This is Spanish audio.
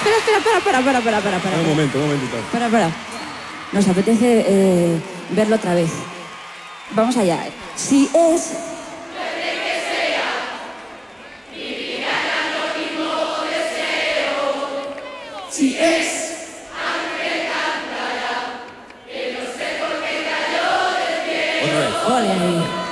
Espera. Un momentito. Espera. Nos apetece verlo otra vez. Vamos allá. Si es... Si es... Otra vez. Ole ahí.